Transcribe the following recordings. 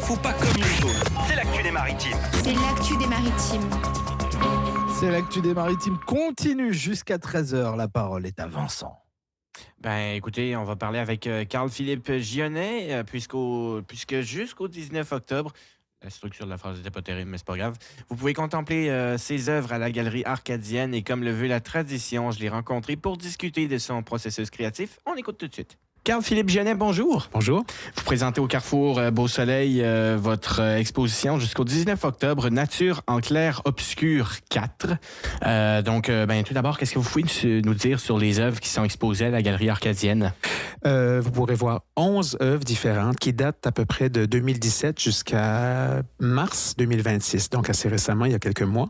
infos pas comme les autres. C'est l'actu des maritimes. C'est l'actu des maritimes. C'est l'actu des maritimes continue jusqu'à 13h. La parole est à Vincent. Ben, écoutez, on va parler avec Carl-Philippe Gionnet, puisque jusqu'au 19 octobre, la structure de la phrase n'était pas terrible, mais c'est pas grave, vous pouvez contempler ses œuvres à la Galerie Arcadienne et comme le veut la tradition, je l'ai rencontré pour discuter de son processus créatif. On écoute tout de suite. Carl-Philippe Gionnet, bonjour. Bonjour. Vous présentez au Carrefour Beau Soleil votre exposition jusqu'au 19 octobre, Nature en clair obscur 4. Tout d'abord, qu'est-ce que vous pouvez nous dire sur les œuvres qui sont exposées à la Galerie Arcadienne? Vous pourrez voir 11 œuvres différentes qui datent à peu près de 2017 jusqu'à mars 2026, donc assez récemment, il y a quelques mois.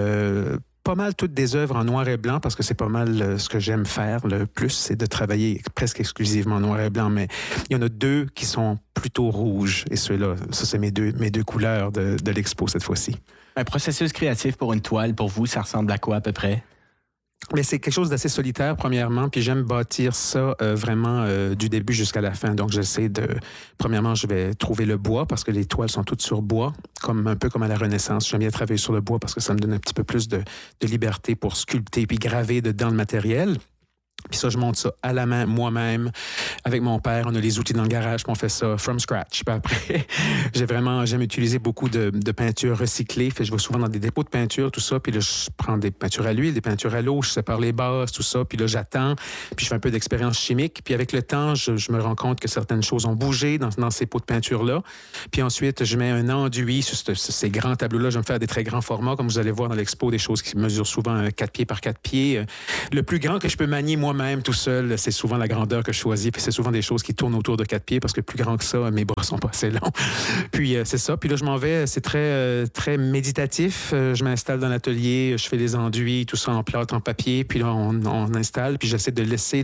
Pas mal toutes des œuvres en noir et blanc parce que c'est pas mal ce que j'aime faire le plus, c'est de travailler presque exclusivement en noir et blanc, mais il y en a deux qui sont plutôt rouges et ceux-là, ça c'est mes deux couleurs de l'expo cette fois-ci. Un processus créatif pour une toile, pour vous, ça ressemble à quoi à peu près? Mais c'est quelque chose d'assez solitaire, premièrement, puis j'aime bâtir ça vraiment du début jusqu'à la fin. Donc, premièrement, je vais trouver le bois parce que les toiles sont toutes sur bois, un peu comme à la Renaissance. J'aime bien travailler sur le bois parce que ça me donne un petit peu plus de liberté pour sculpter puis graver dedans le matériel. Puis ça, je monte ça à la main, moi-même, avec mon père. On a les outils dans le garage, puis on fait ça from scratch. Puis après, j'aime utiliser beaucoup de peinture recyclée. Fait que je vais souvent dans des dépôts de peinture, tout ça. Puis là, je prends des peintures à l'huile, des peintures à l'eau, je sépare les bases, tout ça. Puis là, j'attends. Puis je fais un peu d'expérience chimique. Puis avec le temps, je me rends compte que certaines choses ont bougé dans ces pots de peinture-là. Puis ensuite, je mets un enduit sur ces grands tableaux-là. Je vais me faire des très grands formats, comme vous allez voir dans l'expo, des choses qui mesurent souvent 4 pieds par 4 pieds. Le plus grand que je peux manier moi-même tout seul, c'est souvent la grandeur que je choisis. Puis c'est souvent des choses qui tournent autour de 4 pieds parce que plus grand que ça, mes bras sont pas assez longs. Puis c'est ça. Puis là, je m'en vais. C'est très, très méditatif. Je m'installe dans l'atelier, je fais les enduits, tout ça en plâtre, en papier. Puis là, on installe. Puis j'essaie de laisser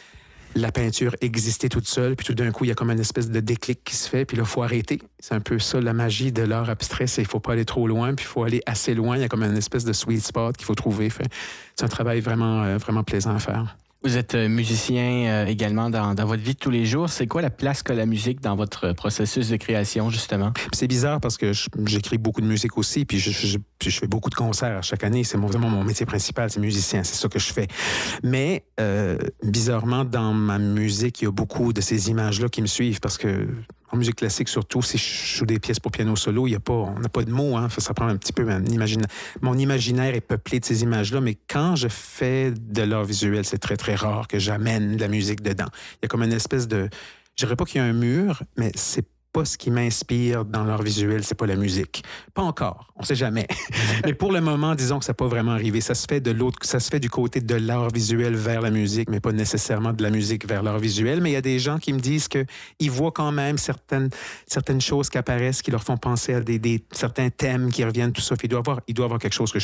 la peinture exister toute seule. Puis tout d'un coup, il y a comme une espèce de déclic qui se fait. Puis là, il faut arrêter. C'est un peu ça, la magie de l'art abstrait. C'est qu'il ne faut pas aller trop loin, puis il faut aller assez loin. Il y a comme une espèce de sweet spot qu'il faut trouver. C'est un travail vraiment, vraiment plaisant à faire. Vous êtes musicien également dans votre vie de tous les jours. C'est quoi la place qu'a la musique dans votre processus de création, justement? C'est bizarre parce que j'écris beaucoup de musique aussi, puis je fais beaucoup de concerts chaque année. C'est vraiment mon métier principal, c'est musicien, c'est ça que je fais. Mais bizarrement, dans ma musique, il y a beaucoup de ces images-là qui me suivent parce que en musique classique, surtout, si je joue des pièces pour piano solo, on n'a pas de mots. Hein, ça prend un petit peu mon imaginaire est peuplé de ces images-là, mais quand je fais de l'art visuel, c'est très, très rare que j'amène de la musique dedans. Il y a comme une espèce de... Je dirais pas qu'il y a un mur, mais c'est pas ce qui m'inspire dans l'art visuel, c'est pas la musique. Pas encore, on sait jamais. Mais pour le moment, disons que ça n'a pas vraiment arrivé. Ça se fait du côté de l'art visuel vers la musique, mais pas nécessairement de la musique vers l'art visuel. Mais il y a des gens qui me disent qu'ils voient quand même certaines choses qui apparaissent, qui leur font penser à certains thèmes qui reviennent, tout ça. Puis il doit y avoir quelque chose que je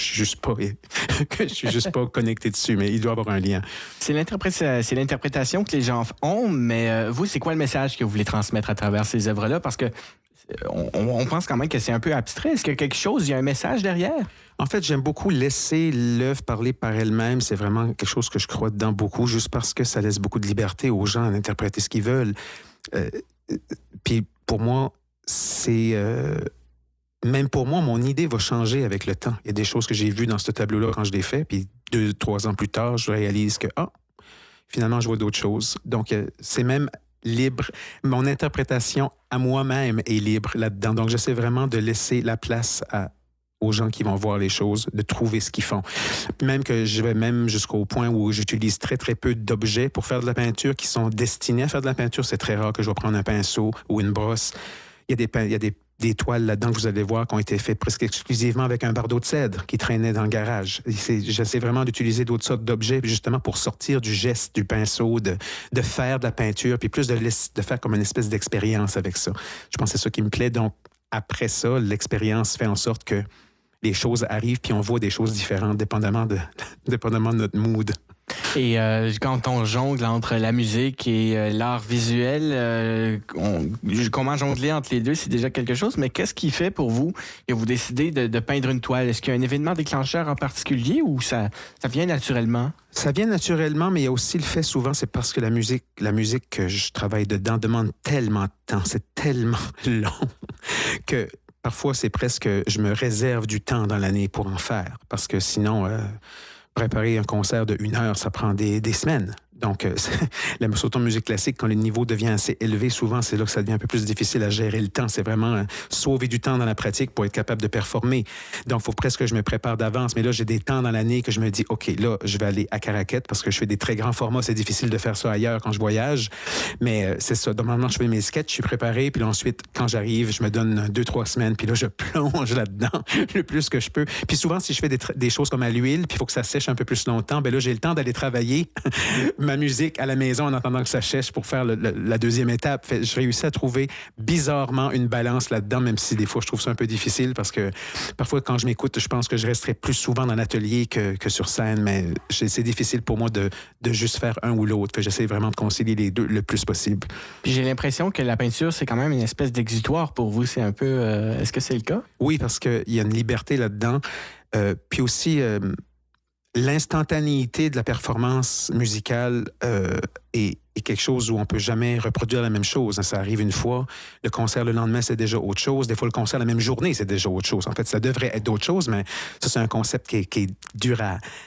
suis juste pas connecté dessus, mais il doit y avoir un lien. C'est l'interprétation que les gens ont, mais vous, c'est quoi le message que vous voulez transmettre à travers ces œuvres-là? Parce que on pense quand même que c'est un peu abstrait. Est-ce qu'il y a quelque chose, il y a un message derrière? En fait, j'aime beaucoup laisser l'œuvre parler par elle-même. C'est vraiment quelque chose que je crois dedans beaucoup, juste parce que ça laisse beaucoup de liberté aux gens d'interpréter ce qu'ils veulent. Puis pour moi, même pour moi, mon idée va changer avec le temps. Il y a des choses que j'ai vues dans ce tableau-là quand je l'ai fait, puis 2-3 ans plus tard, je réalise que, finalement, je vois d'autres choses. Donc, c'est même libre. Mon interprétation à moi-même est libre là-dedans. Donc, j'essaie vraiment de laisser la place aux gens qui vont voir les choses, de trouver ce qu'ils font. Même que je vais même jusqu'au point où j'utilise très, très peu d'objets pour faire de la peinture qui sont destinés à faire de la peinture. C'est très rare que je vais prendre un pinceau ou une brosse. Il y a des toiles là-dedans que vous allez voir qui ont été faites presque exclusivement avec un bardeau de cèdre qui traînait dans le garage. J'essaie vraiment d'utiliser d'autres sortes d'objets justement pour sortir du geste du pinceau, de faire de la peinture, puis plus de faire comme une espèce d'expérience avec ça. Je pense que c'est ça qui me plaît. Donc, après ça, l'expérience fait en sorte que les choses arrivent puis on voit des choses différentes dépendamment de notre mood. Et quand on jongle entre la musique et l'art visuel, comment jongler entre les deux, c'est déjà quelque chose. Mais qu'est-ce qui fait pour vous que vous décidez de peindre une toile? Est-ce qu'il y a un événement déclencheur en particulier ou ça vient naturellement? Ça vient naturellement, mais il y a aussi le fait souvent, c'est parce que la musique que je travaille dedans demande tellement de temps, c'est tellement long que parfois c'est presque, je me réserve du temps dans l'année pour en faire. Parce que sinon, préparer un concert de 1 heure, ça prend des semaines. Donc, surtout en musique classique, quand le niveau devient assez élevé, souvent, c'est là que ça devient un peu plus difficile à gérer le temps. C'est vraiment sauver du temps dans la pratique pour être capable de performer. Donc, il faut presque que je me prépare d'avance. Mais là, j'ai des temps dans l'année que je me dis, OK, là, je vais aller à Caraquette parce que je fais des très grands formats. C'est difficile de faire ça ailleurs quand je voyage. Mais c'est ça. Normalement, je fais mes sketchs, je suis préparé. Puis là, ensuite, quand j'arrive, je me donne 2-3 semaines. Puis là, je plonge là-dedans le plus que je peux. Puis souvent, si je fais des choses comme à l'huile, puis il faut que ça sèche un peu plus longtemps, bien là, j'ai le temps d'aller travailler ma musique à la maison en attendant que ça sèche pour faire la deuxième étape. Je réussis à trouver bizarrement une balance là-dedans, même si des fois je trouve ça un peu difficile parce que parfois quand je m'écoute, je pense que je resterai plus souvent dans l'atelier que sur scène, mais c'est difficile pour moi de juste faire un ou l'autre. J'essaie vraiment de concilier les deux le plus possible. Puis j'ai l'impression que la peinture, c'est quand même une espèce d'exutoire pour vous. C'est un peu... est-ce que c'est le cas? Oui, parce qu'il y a une liberté là-dedans. Puis aussi... l'instantanéité de la performance musicale est quelque chose où on peut jamais reproduire la même chose. Ça arrive une fois, le concert le lendemain, c'est déjà autre chose. Des fois, le concert la même journée, c'est déjà autre chose. En fait, ça devrait être d'autres choses, mais ça, c'est un concept qui est dur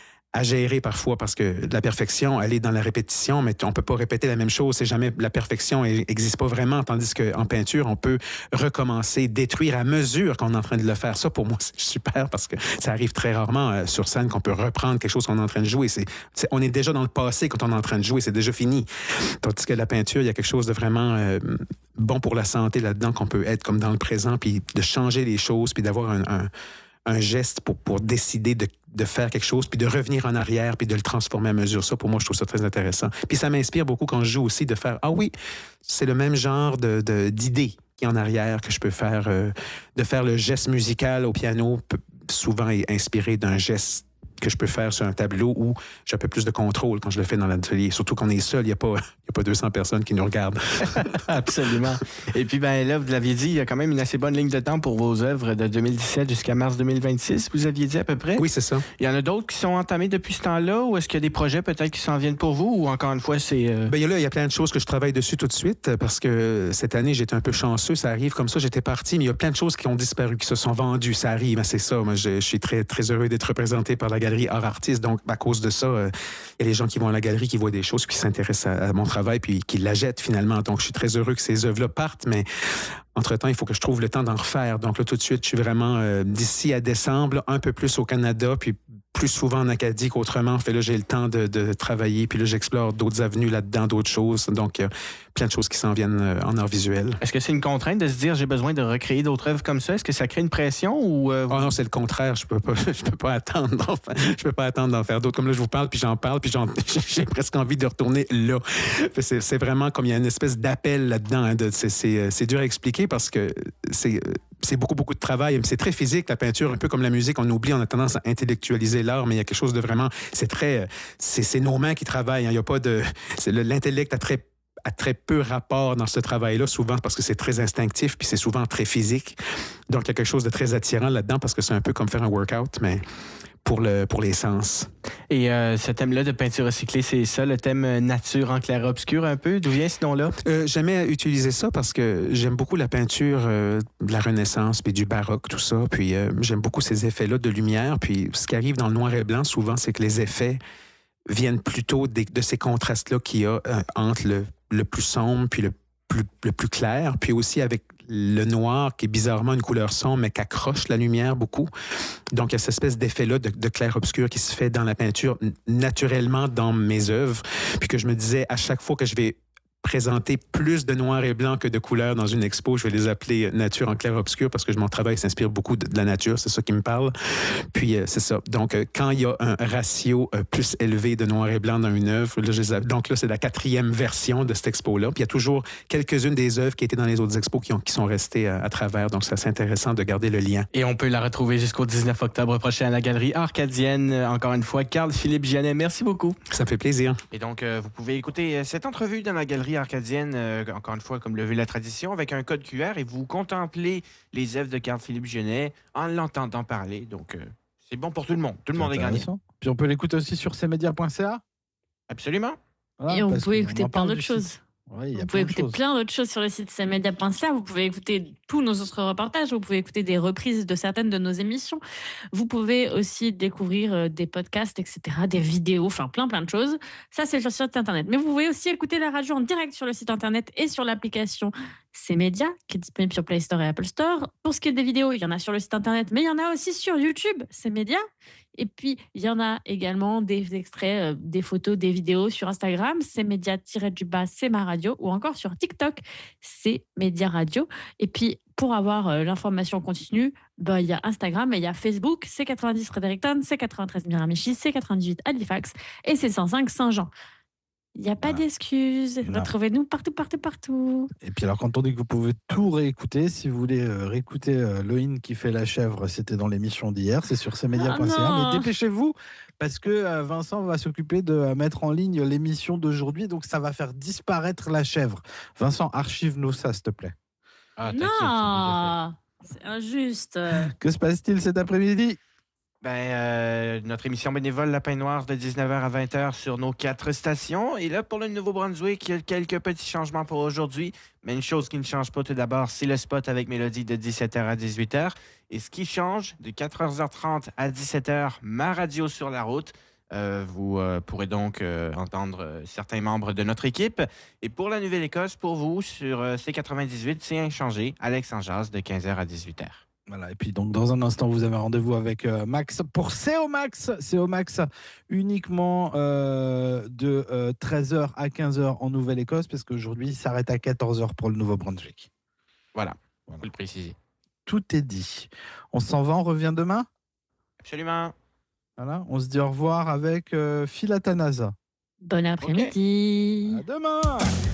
à gérer parfois parce que la perfection, elle est dans la répétition, mais on peut pas répéter la même chose. C'est jamais la perfection n'existe pas vraiment, tandis qu'en peinture, on peut recommencer, détruire à mesure qu'on est en train de le faire. Ça, pour moi, c'est super parce que ça arrive très rarement sur scène qu'on peut reprendre quelque chose qu'on est en train de jouer. On est déjà dans le passé quand on est en train de jouer, c'est déjà fini. Tandis que la peinture, il y a quelque chose de vraiment bon pour la santé là-dedans, qu'on peut être comme dans le présent, puis de changer les choses, puis d'avoir un geste pour décider de faire quelque chose, puis de revenir en arrière, puis de le transformer à mesure. Ça, pour moi, je trouve ça très intéressant. Puis ça m'inspire beaucoup quand je joue aussi de faire « Ah oui, c'est le même genre d'idée qui est en arrière que je peux faire. De faire le geste musical au piano peut souvent est inspiré d'un geste que je peux faire sur un tableau où j'ai un peu plus de contrôle quand je le fais dans l'atelier. Surtout qu'on est seul, il n'y a pas 200 personnes qui nous regardent. Absolument. Et puis, ben là, vous l'aviez dit, il y a quand même une assez bonne ligne de temps pour vos œuvres de 2017 jusqu'à mars 2026, vous aviez dit à peu près? Oui, c'est ça. Il y en a d'autres qui sont entamés depuis ce temps-là ou est-ce qu'il y a des projets peut-être qui s'en viennent pour vous ou encore une fois, c'est... Ben, il y a plein de choses que je travaille dessus tout de suite parce que cette année, j'étais un peu chanceux. Ça arrive comme ça, j'étais parti, mais il y a plein de choses qui ont disparu, qui se sont vendues. Ça arrive, c'est ça. Moi, je suis très, très heureux d'être représenté par la galerie Art Artiste. Donc, à cause de ça, il y a des gens qui vont à la galerie, qui voient des choses, qui s'intéressent à mon travail, puis qui la jettent finalement. Donc, je suis très heureux que ces œuvres-là partent, mais entre-temps, il faut que je trouve le temps d'en refaire. Donc là, tout de suite, je suis vraiment d'ici à décembre, là, un peu plus au Canada, puis plus souvent en Acadie qu'autrement. Fait là, j'ai le temps de travailler, puis là, j'explore d'autres avenues là-dedans, d'autres choses. Donc, il y a plein de choses qui s'en viennent en art visuel. Est-ce que c'est une contrainte de se dire j'ai besoin de recréer d'autres œuvres comme ça? Est-ce que ça crée une pression ou... Oh non, c'est le contraire. Je peux pas attendre. Je peux pas attendre d'en faire d'autres. Comme là, je vous parle, puis j'ai presque envie de retourner là. C'est vraiment comme il y a une espèce d'appel là-dedans. Hein, c'est dur à expliquer parce que c'est beaucoup, beaucoup de travail. C'est très physique, la peinture, un peu comme la musique. On oublie, on a tendance à intellectualiser l'art, mais il y a quelque chose de vraiment... C'est nos mains qui travaillent. Hein. Il y a pas de... L'intellect a très peu rapport dans ce travail-là, souvent parce que c'est très instinctif, puis c'est souvent très physique. Donc, il y a quelque chose de très attirant là-dedans parce que c'est un peu comme faire un workout, mais pour les sens. Et ce thème-là de peinture recyclée, c'est ça, le thème nature en clair-obscur un peu? D'où vient ce nom-là? J'aimais utiliser ça parce que j'aime beaucoup la peinture de la Renaissance puis du baroque, tout ça. Puis j'aime beaucoup ces effets-là de lumière. Puis ce qui arrive dans le noir et blanc, souvent, c'est que les effets viennent plutôt de ces contrastes-là qu'il y a entre le plus sombre puis le plus clair, puis aussi avec le noir qui est bizarrement une couleur sombre mais qui accroche la lumière beaucoup. Donc, il y a cette espèce d'effet-là de clair-obscur qui se fait dans la peinture naturellement dans mes œuvres, puis que je me disais à chaque fois que je vais présenter plus de noir et blanc que de couleur dans une expo. Je vais les appeler nature en clair-obscur parce que mon travail s'inspire beaucoup de la nature, c'est ça qui me parle. Puis, c'est ça. Donc, quand il y a un ratio plus élevé de noir et blanc dans une œuvre, là, donc là, c'est la 4e version de cette expo-là. Puis, il y a toujours quelques-unes des œuvres qui étaient dans les autres expos qui sont restées à travers. Donc, c'est assez intéressant de garder le lien. Et on peut la retrouver jusqu'au 19 octobre prochain à la Galerie Arcadienne. Encore une fois, Carl-Philippe Gionnet, merci beaucoup. Ça me fait plaisir. Et donc, vous pouvez écouter cette entrevue dans la Galerie Arcadienne, encore une fois, comme le veut la tradition, avec un code QR et vous contemplez les œuvres de Carl-Philippe Gionnet en l'entendant parler. Donc, c'est bon pour tout le monde. Tout le monde est gagnant. Puis on peut l'écouter aussi sur cmedia.ca. Absolument. Voilà, Et vous parce pouvez qu'on écouter en plein parle d'autres du choses. site. Oui, il y a Vous pouvez plein de écouter choses. plein d'autres choses sur le site cmedia.ca. Vous pouvez écouter tous nos autres reportages. Vous pouvez écouter des reprises de certaines de nos émissions. Vous pouvez aussi découvrir des podcasts, etc., des vidéos, enfin plein de choses. Ça, c'est sur le site internet. Mais vous pouvez aussi écouter la radio en direct sur le site internet et sur l'application CMedia, qui est disponible sur Play Store et Apple Store. Pour ce qui est des vidéos, il y en a sur le site internet, mais il y en a aussi sur YouTube, CMedia. Et puis, il y en a également des extraits, des photos, des vidéos sur Instagram, c'est média-du-bas, c'est ma radio, ou encore sur TikTok, c'est Média Radio. Et puis, pour avoir l'information continue, il y a Instagram et il y a Facebook, c'est 90 Fredericton, c'est 93 Miramichi, c'est 98 Halifax et c'est 105 Saint-Jean. Il n'y a pas d'excuses. Non. Retrouvez-nous partout. Et puis alors, quand on dit que vous pouvez tout réécouter, si vous voulez réécouter Loïne qui fait la chèvre, c'était dans l'émission d'hier, c'est sur cmedia.ca. non. Mais dépêchez-vous, parce que Vincent va s'occuper de mettre en ligne l'émission d'aujourd'hui, donc ça va faire disparaître la chèvre. Vincent, archive-nous ça, s'il te plaît. Ah, t'inquiète, c'est déjà fait. Non, c'est injuste. Que se passe-t-il cet après-midi? Notre émission bénévole Lapin Noir de 19h à 20h sur nos 4 stations. Et là, pour le Nouveau-Brunswick, il y a quelques petits changements pour aujourd'hui. Mais une chose qui ne change pas tout d'abord, c'est le spot avec Mélodie de 17h à 18h. Et ce qui change, de 4h30 à 17h, ma radio sur la route. Vous pourrez donc entendre certains membres de notre équipe. Et pour la Nouvelle-Écosse, pour vous, sur C98, c'est inchangé. Alex en jazz de 15h à 18h. Voilà, et puis donc dans un instant, vous avez rendez-vous avec Max pour CO Max. CO Max uniquement de 13h à 15h en Nouvelle-Écosse, parce qu'aujourd'hui, il s'arrête à 14h pour le Nouveau-Brunswick. Voilà, on peut le préciser. Tout est dit. On s'en va, on revient demain. Absolument. Voilà, on se dit au revoir avec Phil Athanase. Bon après-midi. À demain.